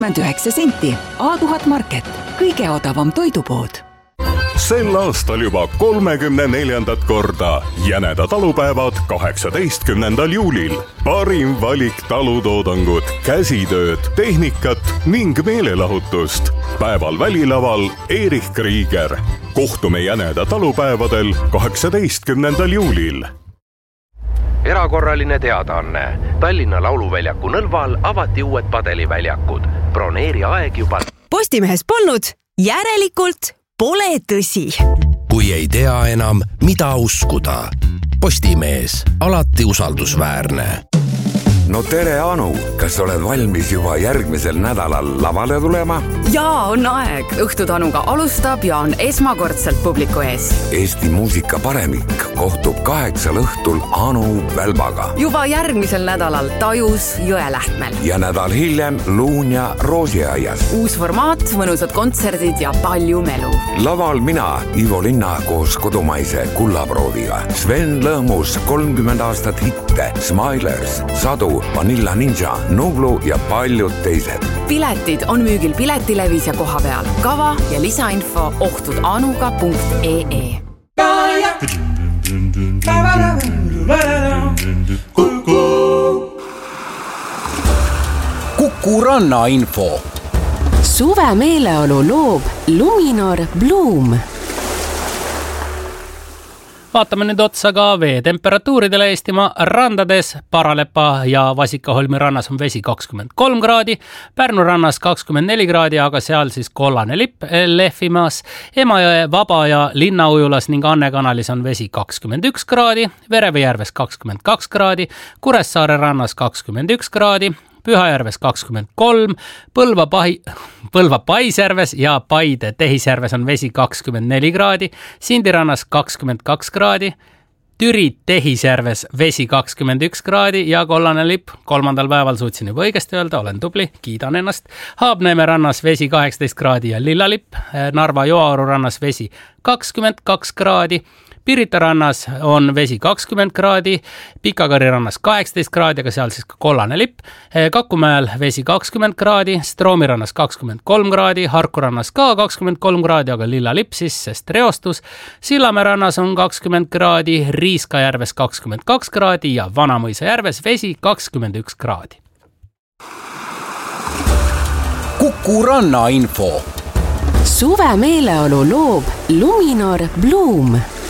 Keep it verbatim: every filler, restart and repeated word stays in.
üheksa senti. A tuhat Market. Kõige odavam toidupood. Sel aastal juba kolmekümne neljandat korda Jäneda talupäevad kaheksateistkümnendal juulil. Parim valik talutoodangut, käsitööd, tehnikat ning meelelahutust. Päeval välilaval Erich Krieger. Kohtume Jäneda talupäevadel kaheksateistkümnendal juulil. Erakorraline teadaanne. Tallinna Lauluväljaku Nõlval avati uued padeliväljakud. Broneeri aeg juba. Postimehes polnud, järelikult pole tõsi. Kui ei tea enam, mida uskuda. Postimees, alati usaldusväärne. No tere, Anu! Kas oled valmis juba järgmisel nädalal lavale tulema? Jaa, on aeg. Õhtutanuga alustab ja on esmakordselt publiku ees. Eesti muusika paremik kohtub kaheksal õhtul Anu Välbaga. Juba järgmisel nädalal Tajus Jõelähtmel. Ja nädal hiljem Luunja Roosiaias. Uus formaat, mõnusad kontserdid ja palju melu. Laval mina, Ivo Linna koos kodumaise kullaproodiga. Sven Lõõmus, kolmkümmend aastat hitte, Smilers, Sadu, Vanilla Ninja, Nublu ja paljud teised. Piletid on müügil Piletilevis ja koha peal. Kava ja lisainfo ohtudanuga punkt ee. Kuku Ranna info. Suve meeleolu loob Luminor Bloom. Vaatame nüüd otsa ka veetemperatuuridele Eestimaa randades. Paralepa ja Vasikaholmi rannas on vesi kakskümmend kolm kraadi, Pärnu rannas kakskümmend neli kraadi, aga seal siis kollane lipp lehvimas. Emajõe, Vaba ja Linnaujulas ning Anne kanalis on vesi kakskümmend üks kraadi, Verevejärves kakskümmend kaks kraadi, Kuressaare rannas kakskümmend üks kraadi, Pühajärves kakskümmend kolm, Põlva, Pahi, Põlva Paisjärves ja Paide Tehisjärves on vesi kakskümmend neli kraadi, Sindirannas kakskümmend kaks kraadi, Türi Tehisjärves vesi kakskümmend üks kraadi ja kollane lipp. Kolmandal päeval suutsin juba õigesti öelda, olen tubli, kiidan ennast. Haabneeme rannas vesi kaheksateist kraadi ja lilla lipp, Narva Joaoru rannas vesi kakskümmend kaks kraadi, Pirita rannas on vesi kakskümmend kraadi, Pikakari rannas kaheksateist kraadi, aga seal siis ka kollane lipp. Kakumäel vesi kakskümmend kraadi, Stroomi rannas kakskümmend kolm kraadi, Harku rannas ka kakskümmend kolm kraadi, aga lilla lipp siis, sest reostus. Sillamäe rannas on kakskümmend kraadi, Riiska järves kakskümmend kaks kraadi ja Vanamõisa järves vesi kakskümmend üks kraadi. Kuku Ranna info. Suve meeleolu loob Luminor Bloom.